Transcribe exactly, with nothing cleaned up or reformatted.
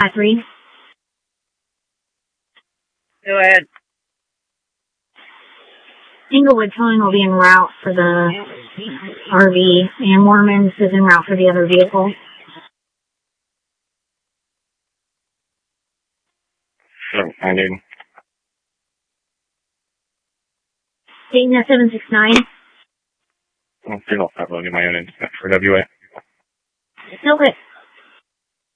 I three. Go ahead. Inglewood Towing will be en route for the R V, and Mormons is en route for the other vehicle. Sure, I need. Dayton seven six nine. I'll feel off that loading my own internet for W A. Still good.